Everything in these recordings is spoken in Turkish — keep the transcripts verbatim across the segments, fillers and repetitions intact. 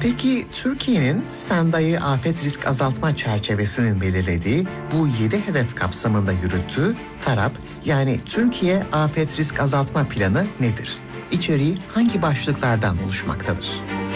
Peki Türkiye'nin Sendai Afet Risk Azaltma Çerçevesi'nin belirlediği bu yedi hedef kapsamında yürüttüğü TARAP yani Türkiye Afet Risk Azaltma Planı nedir? İçeriği hangi başlıklardan oluşmaktadır?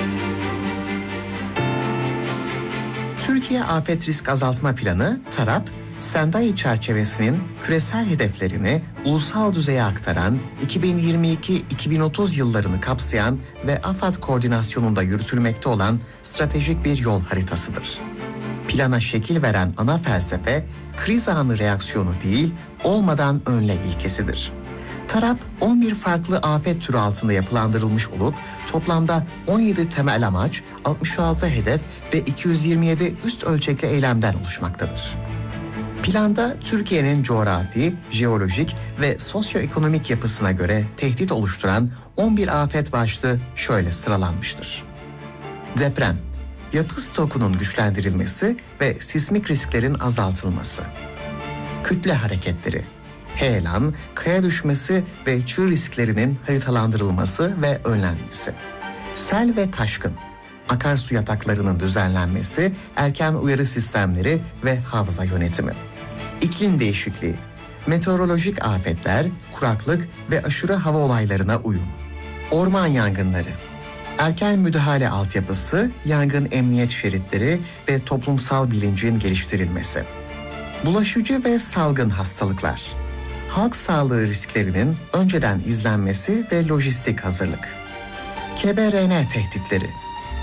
Türkiye Afet Risk Azaltma Planı TARAP, Sendai çerçevesinin küresel hedeflerini ulusal düzeye aktaran iki bin yirmi iki iki bin otuz yıllarını kapsayan ve AFAD koordinasyonunda yürütülmekte olan stratejik bir yol haritasıdır. Plana şekil veren ana felsefe, kriz anı reaksiyonu değil, olmadan önle ilkesidir. TARAP, on bir farklı afet türü altında yapılandırılmış olup toplamda on yedi temel amaç, altmış altı hedef ve iki yüz yirmi yedi üst ölçekli eylemden oluşmaktadır. Planda Türkiye'nin coğrafi, jeolojik ve sosyoekonomik yapısına göre tehdit oluşturan on bir afet başlığı şöyle sıralanmıştır. Deprem, yapı stokunun güçlendirilmesi ve sismik risklerin azaltılması. Kütle hareketleri, heyelan, kaya düşmesi ve çığ risklerinin haritalandırılması ve önlenmesi. Sel ve taşkın, akarsu yataklarının düzenlenmesi, erken uyarı sistemleri ve havza yönetimi. İklim değişikliği, meteorolojik afetler, kuraklık ve aşırı hava olaylarına uyum. Orman yangınları, erken müdahale altyapısı, yangın emniyet şeritleri ve toplumsal bilincin geliştirilmesi. Bulaşıcı ve salgın hastalıklar, halk sağlığı risklerinin önceden izlenmesi ve lojistik hazırlık. K B R N tehditleri,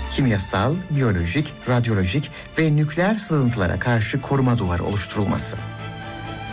kimyasal, biyolojik, radyolojik ve nükleer sızıntılara karşı koruma duvarı oluşturulması.